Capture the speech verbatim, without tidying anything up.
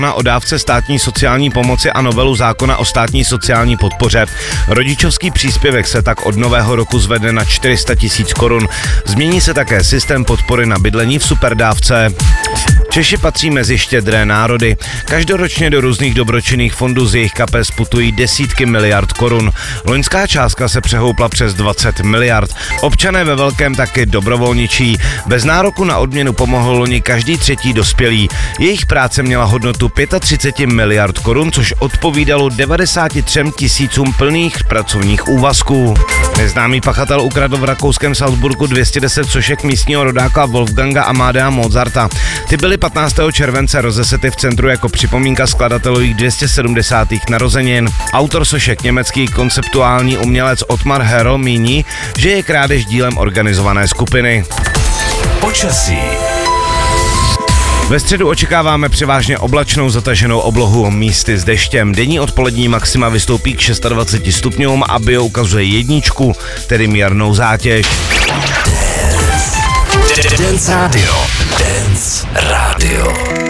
o dávce státní sociální pomoci a novelu zákona o státní sociální podpoře. Rodičovský příspěvek se tak od nového roku zvede na čtyři sta tisíc korun. Změní se také systém podpory na bydlení v superdávce. Češi patří mezi štědré národy. Každoročně do různých dobročinných fondů z jejich kapes putují desítky miliard korun. Loňská částka se přehoupla přes dvacet miliard. Občané ve velkém taky dobrovolničí. Bez nároku na odměnu pomohl loni každý třetí dospělý. Jejich práce měla hodnotu třicet pět miliard korun, což odpovídalo devadesáti třem tisícům plných pracovních úvazků. Neznámý pachatel ukradl v rakouském Salzburgu dvě stě deset sošek místního rodáka Wolfganga Amadea Mozarta. Ty byly patnáctého července rozesety v centru jako připomínka skladatelových dvě stě sedmdesátých narozenin. Autor sošek, německý konceptuální umělec Ottmar Herl, míní, že je krádež dílem organizované skupiny. Počasí. Ve středu očekáváme převážně oblačnou zataženou oblohu, místy s deštěm. Denní odpolední maxima vystoupí k dvaceti šesti stupňům a bio ukazuje jedničku, tedy mírnou zátěž. Dance Radio. Dance Radio.